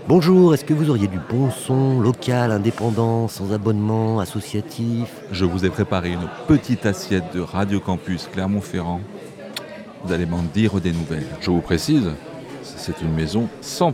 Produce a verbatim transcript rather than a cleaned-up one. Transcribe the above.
Bonjour, est-ce que vous auriez du bon son, local, indépendant, sans abonnement, associatif? Je vous ai préparé une petite assiette de Radio Campus Clermont-Ferrand. Vous allez m'en dire des nouvelles. Je vous précise, c'est une maison cent